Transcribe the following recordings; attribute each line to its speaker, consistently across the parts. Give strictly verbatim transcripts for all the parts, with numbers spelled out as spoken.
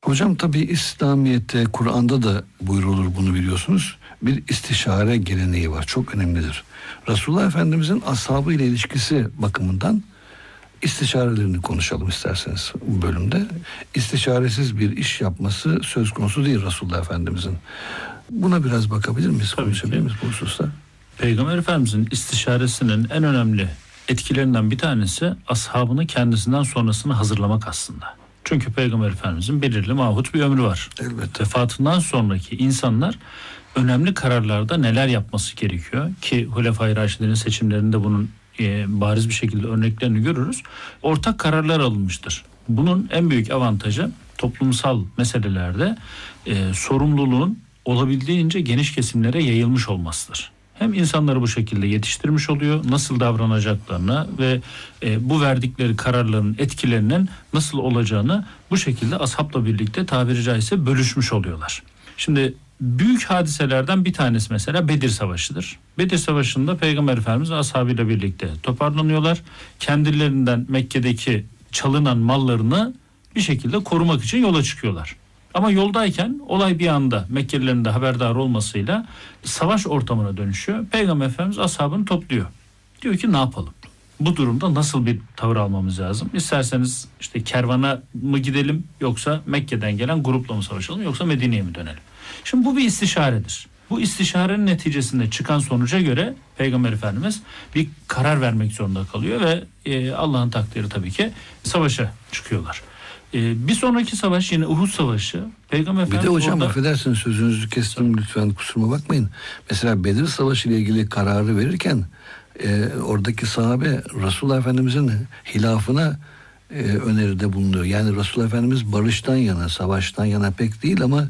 Speaker 1: Hocam tabii İslamiyet'te, Kur'an'da da buyrulur, bunu biliyorsunuz. Bir istişare geleneği var. Çok önemlidir. Resulullah Efendimizin ashabı ile ilişkisi bakımından istişarelerini konuşalım isterseniz bu bölümde. İstişaresiz bir iş yapması söz konusu değil Resulullah Efendimizin. Buna biraz bakabilir miyiz?
Speaker 2: Tabii
Speaker 1: Konuşabilir
Speaker 2: ki.
Speaker 1: miyiz bu hususta?
Speaker 2: Peygamber Efendimizin istişaresinin en önemli etkilerinden bir tanesi ashabını kendisinden sonrasını hazırlamak aslında. Çünkü Peygamber Efendimizin belirli mahut bir ömrü var.
Speaker 1: Elbette.
Speaker 2: Vefatından sonraki insanlar önemli kararlarda neler yapması gerekiyor ki Hulefai Raşidin'in seçimlerinde bunun e, bariz bir şekilde örneklerini görürüz. Ortak kararlar alınmıştır. Bunun en büyük avantajı toplumsal meselelerde e, sorumluluğun olabildiğince geniş kesimlere yayılmış olmasıdır. Hem insanları bu şekilde yetiştirmiş oluyor, nasıl davranacaklarını ve e, bu verdikleri kararların etkilerinin nasıl olacağını bu şekilde ashabla birlikte tabiri caizse bölüşmüş oluyorlar. Şimdi büyük hadiselerden bir tanesi mesela Bedir Savaşı'dır. Bedir Savaşı'nda Peygamber Efendimiz ashabıyla birlikte toparlanıyorlar. Kendilerinden Mekke'deki çalınan mallarını bir şekilde korumak için yola çıkıyorlar. Ama yoldayken olay bir anda Mekkelilerin de haberdar olmasıyla savaş ortamına dönüşüyor. Peygamber Efendimiz ashabını topluyor. Diyor ki ne yapalım? Bu durumda nasıl bir tavır almamız lazım? İsterseniz işte kervana mı gidelim, yoksa Mekke'den gelen grupla mı savaşalım, yoksa Medine'ye mi dönelim? Şimdi bu bir istişaredir. Bu istişarenin neticesinde çıkan sonuca göre Peygamber Efendimiz bir karar vermek zorunda kalıyor ve e, Allah'ın takdiri tabii ki savaşa çıkıyorlar. Ee, bir sonraki savaş yine Uhud Savaşı. Peygamber
Speaker 1: Bir de
Speaker 2: Efendimiz
Speaker 1: hocam
Speaker 2: orada...
Speaker 1: affedersiniz, sözünüzü kestim, lütfen kusuruma bakmayın. Mesela Bedir Savaşı ile ilgili kararı verirken e, oradaki sahabe Resulullah Efendimizin hilafına e, öneride bulunuyor. Yani Resulullah Efendimiz barıştan yana, savaştan yana pek değil ama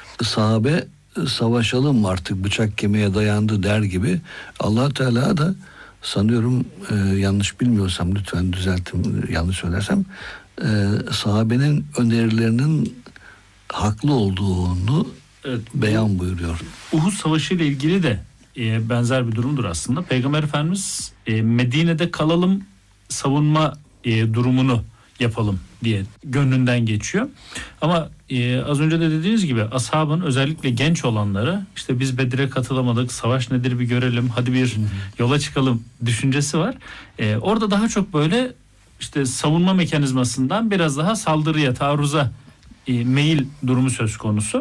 Speaker 1: sahabe savaşalım artık, bıçak kemiğe dayandı der gibi. Allah Teala da sanıyorum, e, yanlış bilmiyorsam lütfen düzeltin, yanlış söylersem, e, sahabenin önerilerinin haklı olduğunu evet, beyan buyuruyor.
Speaker 2: Uhud Savaşı ile ilgili de e, benzer bir durumdur aslında. Peygamber Efendimiz e, Medine'de kalalım, savunma e, durumunu yapalım diye gönlünden geçiyor. Ama e, az önce de dediğiniz gibi ashabın, özellikle genç olanları, işte biz Bedir'e katılamadık, savaş nedir bir görelim, hadi bir yola çıkalım düşüncesi var. E, orada daha çok böyle işte savunma mekanizmasından biraz daha saldırıya, taarruza e, meyil durumu söz konusu.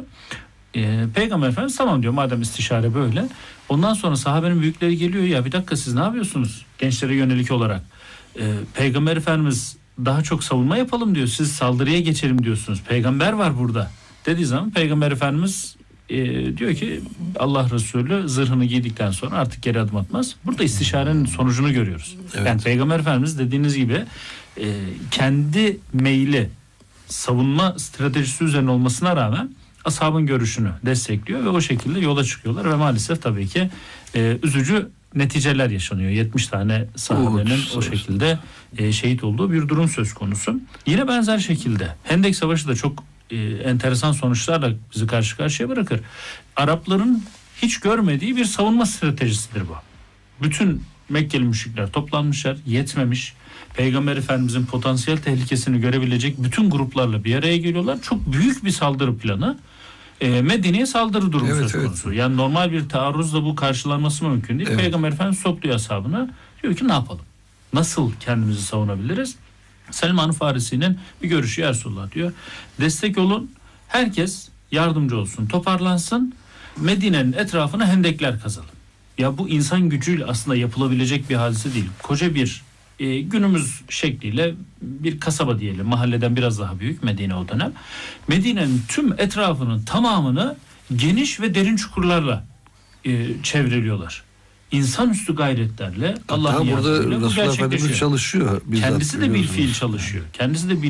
Speaker 2: E, Peygamber Efendimiz tamam diyor, madem istişare böyle. Ondan sonra sahabenin büyükleri geliyor, ya bir dakika siz ne yapıyorsunuz gençlere yönelik olarak? E, Peygamber Efendimiz daha çok savunma yapalım diyor, siz saldırıya geçelim diyorsunuz. Peygamber var burada dediği zaman Peygamber Efendimiz e, diyor ki Allah Resulü zırhını giydikten sonra artık geri adım atmaz. Burada istişarenin sonucunu görüyoruz. Evet. Yani Peygamber Efendimiz dediğiniz gibi e, kendi meyli savunma stratejisi üzerine olmasına rağmen ashabın görüşünü destekliyor ve o şekilde yola çıkıyorlar ve maalesef tabii ki e, üzücü neticeler yaşanıyor. yetmiş tane sahabenin o şekilde e, şehit olduğu bir durum söz konusu. Yine benzer şekilde Hendek Savaşı da çok e, enteresan sonuçlarla bizi karşı karşıya bırakır. Arapların hiç görmediği bir savunma stratejisidir bu. Bütün Mekkeli müşrikler toplanmışlar, yetmemiş. Peygamber Efendimizin potansiyel tehlikesini görebilecek bütün gruplarla bir araya geliyorlar. Çok büyük bir saldırı planı. E, Medine'ye saldırı durumu evet, söz konusu. Evet. Yani normal bir taarruzla bu karşılanması mümkün değil. Evet. Peygamber Efendimiz topluyor ashabını. Diyor ki ne yapalım? Nasıl kendimizi savunabiliriz? Selman-ı Farisi'nin bir görüşü, ya Resulullah diyor. Destek olun. Herkes yardımcı olsun. Toparlansın. Medine'nin etrafına hendekler kazalım. Ya bu insan gücüyle aslında yapılabilecek bir hadise değil. Koca bir e, günümüz şekliyle bir kasaba diyelim. Mahalleden biraz daha büyük Medine o dönem. Medine'nin tüm etrafının tamamını geniş ve derin çukurlarla e, çevriliyorlar. İnsanüstü gayretlerle Allah'ın yardımıyla bu gerçekleşiyor.
Speaker 1: Çalışıyor.
Speaker 2: Kendisi de bir fiil çalışıyor. Kendisi de bir